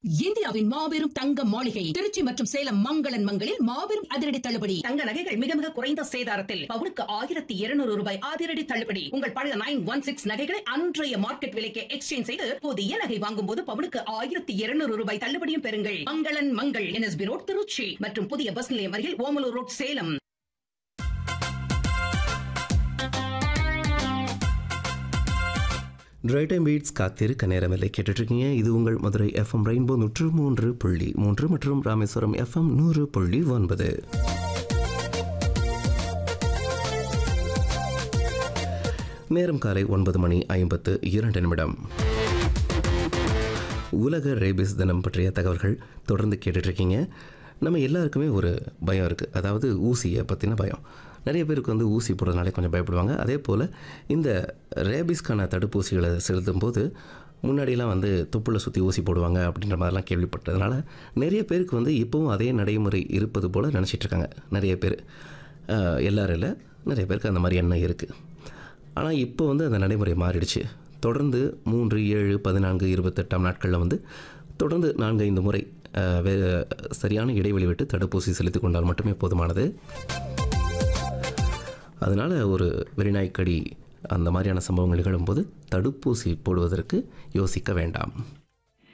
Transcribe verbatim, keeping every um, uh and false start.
இந்தியாவின் மாபெரும் தங்க மாளிகை திருச்சி மற்றும் சேலம் மங்களன் மங்களில் மாபெரும் அதிரடி தள்ளுபடி. தங்க நகைகள் மிக மிக குறைந்த சேதாரத்தில் பவுனுக்கு ஆயிரத்தி இருநூறு ரூபாய் அதிரடி தள்ளுபடி. உங்கள் பழைய நைன் ஒன் சிக்ஸ் நகைகளை அன்றைய மார்க்கெட் விலைக்கு எக்ஸ்சேஞ்ச் செய்து புதிய நகை வாங்கும் போது பவுனுக்கு ஆயிரத்தி இருநூறு ரூபாய் தள்ளுபடியும் பெறுங்கள். மங்களன் மங்கள் என்எஸ்பி ரோட் திருச்சி மற்றும் புதிய பஸ் நிலையம் அருகில் Omalur road Salem. Try time beats காத்திருக்க நேரமில்லை கேட்டுட்ருக்கீங்க. இது உங்கள் மதுரை எஃப்எம் ரெயின்போ நூற்று மூன்று புள்ளி மூன்று மற்றும் ராமேஸ்வரம் எஃப்எம் நூறு புள்ளி ஒன்பது. நேரம் காலை ஒன்பது மணி ஐம்பத்து இரண்டு நிமிடம். உலக ரேபிஸ் தினம் பற்றிய தகவல்கள் தொடர்ந்து கேட்டுட்ருக்கீங்க. நம்ம எல்லாருக்குமே ஒரு பயம் இருக்குது, அதாவது ஊசியை பற்றின பயம். நிறைய பேருக்கு வந்து ஊசி போடுறதுனாலே கொஞ்சம் பயப்படுவாங்க. அதே போல் இந்த ரேபிஸ்க்கான தடுப்பூசிகளை செலுத்தும் போது முன்னாடியெல்லாம் வந்து தொப்புளை சுற்றி ஊசி போடுவாங்க அப்படின்ற மாதிரிலாம் கேள்விப்பட்டதுனால நிறைய பேருக்கு வந்து இப்போவும் அதே நடைமுறை இருப்பது போல் நினச்சிட்ருக்காங்க. நிறைய பேர், எல்லாரும் இல்லை, நிறைய பேருக்கு அந்த மாதிரி எண்ணம் இருக்குது. ஆனால் இப்போ வந்து அந்த நடைமுறை மாறிடுச்சு. தொடர்ந்து மூன்று ஏழு பதினான்கு இருபத்தெட்டாம் நாட்களில் வந்து தொடர்ந்து நான்கு ஐந்து முறை வே சரியான இடைவெளி விட்டு தடுப்பூசி செலுத்தி கொண்டால் மட்டுமே போதுமானது. அதனால் ஒரு வெறிநாய்க்கடி அந்த மாதிரியான சம்பவங்கள் நிகழும்போது தடுப்பூசி போடுவதற்கு யோசிக்க வேண்டாம்.